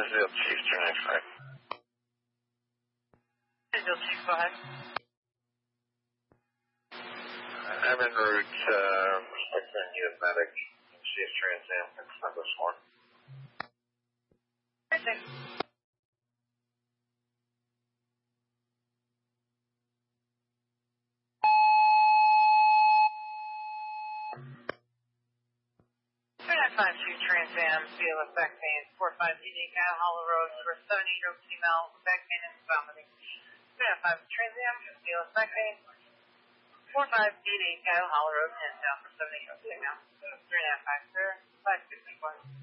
Field Chief, 295. Field Chief, go ahead. I'm en route, expecting a medic in Chief Trans Am, it's number 4. Okay, thanks. Trans Am, CLS back pain, 45 DD, Cow Hollow Road, number 78 Oak Female, back pain and vomiting. 395 Trans Am, CLS back pain, 45 DD, Cow Hollow Road, 10 down for 78 Oak Female. 395 clear, 551.